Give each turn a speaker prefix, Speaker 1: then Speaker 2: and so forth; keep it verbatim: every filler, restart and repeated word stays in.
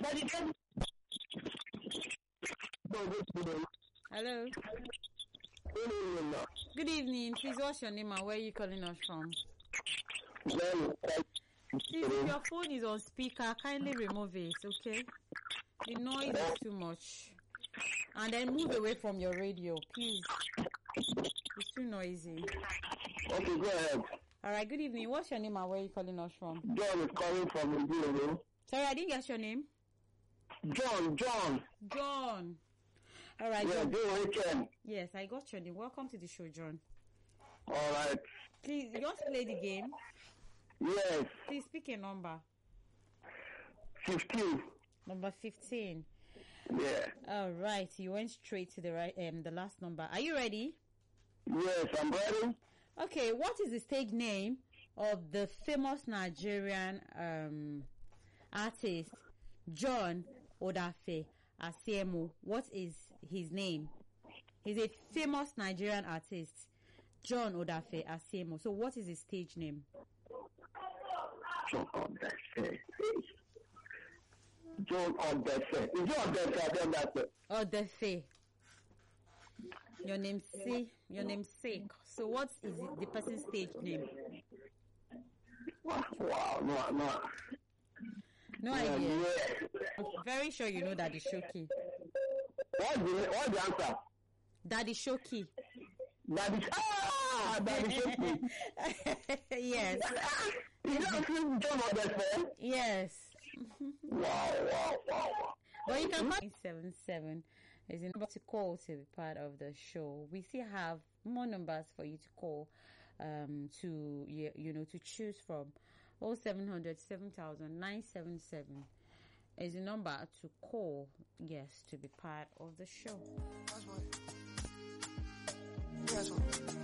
Speaker 1: Hello. Good evening. Please, what's your name and where are you calling us from? Please, if your phone is on speaker, kindly remove it, okay? The noise is too much. And then move away from your radio, please. It's too noisy.
Speaker 2: Okay, go ahead.
Speaker 1: All right, good evening. What's your name and where are you calling us from?
Speaker 2: John is calling from India.
Speaker 1: Sorry, I didn't get your name.
Speaker 2: John, John.
Speaker 1: John. All right,
Speaker 2: Yeah,
Speaker 1: John.
Speaker 2: good weekend.
Speaker 1: Yes, I got your name. Welcome to the show, John.
Speaker 2: All right.
Speaker 1: Please, you want to play the game?
Speaker 2: Yes.
Speaker 1: Please pick a number.
Speaker 2: fifteen.
Speaker 1: Number fifteen.
Speaker 2: Yeah.
Speaker 1: All right, you went straight to the right, um, the last number. Are you ready?
Speaker 2: Yes, I'm ready.
Speaker 1: Okay, what is the stage name of the famous Nigerian um, artist John Odafe Asiemo? What is his name? He's a famous Nigerian artist, John Odafe Asiemo. So what is his stage name?
Speaker 2: John Odafe. John Odafe. Is it Odafe? I don't know.
Speaker 1: Odafe. Your name's say, your name's sake. So what is it, the person's stage name?
Speaker 2: Wow, no, no.
Speaker 1: No
Speaker 2: Yeah,
Speaker 1: idea.
Speaker 2: yeah.
Speaker 1: I'm very sure you know Daddy Shoki.
Speaker 2: What's the, what's the answer?
Speaker 1: Daddy Shoki.
Speaker 2: Daddy, ah, Daddy Shoki.
Speaker 1: Yes.
Speaker 2: Is that John Odafe?
Speaker 1: Yes.
Speaker 2: Wow, wow, wow, wow.
Speaker 1: But you can call seven seven is the number to call to be part of the show. We still have more numbers for you to call, um, to you, you know to choose from. Oh seven hundred seven thousand nine seven seven is the number to call. Yes, to be part of the show.
Speaker 3: That's what. That's what.